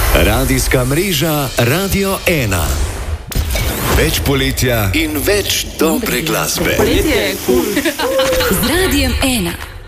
Radijska mreža Radio 1. Več poletja in več dobre glasbe. Poletje je kul. Z Radijem 1.